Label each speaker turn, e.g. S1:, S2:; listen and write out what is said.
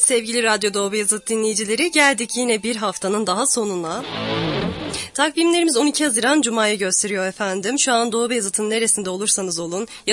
S1: Sevgili Radyo Doğu Beyazıt dinleyicileri, geldik yine bir haftanın daha sonuna. Takvimlerimiz 12 Haziran Cuma'yı gösteriyor efendim. Şu an Doğu Beyazıt'ın neresinde olursanız olun